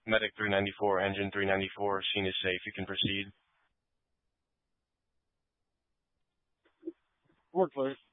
Medic 394, engine 394, scene is safe. You can proceed. Work, clear.